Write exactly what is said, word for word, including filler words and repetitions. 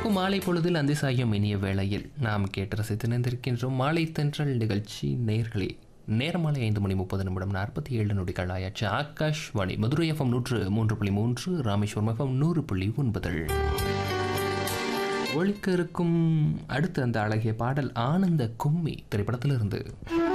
இனிக்கும் மாலை பொழுதில் அந்தி சாயும் இனிய வேளையில் நாம் கேட்டு ரசித்து நினைந்திருக்கின்றோம் மாலை தென்றல் நிகழ்ச்சி. நேர்களே, நேரம் மாலை ஐந்து மணி முப்பது நிமிடம் நாற்பத்தி ஏழு நொடிகள் ஆயாச்சு. ஆகாஷ்வாணி மதுரை எஃப்எம் நூற்று மூன்று புள்ளி மூன்று, ராமேஸ்வரம் எஃப்எம் நூறு புள்ளி ஒன்பதில் ஒழிக்க இருக்கும் அடுத்த அந்த அழகிய பாடல் ஆனந்த கும்மி திரைப்படத்திலிருந்து.